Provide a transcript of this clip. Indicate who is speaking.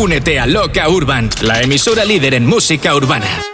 Speaker 1: Únete a Loca Urban, la emisora líder en música urbana.